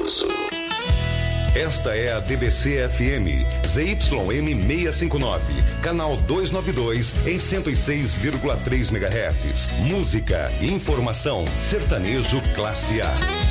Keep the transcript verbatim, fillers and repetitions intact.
sertanejo. Esta é a D B C F M, Z Y M seiscentos e cinquenta e nove, canal duzentos e noventa e dois, em cento e seis vírgula três megahertz. Música, informação, sertanejo classe A.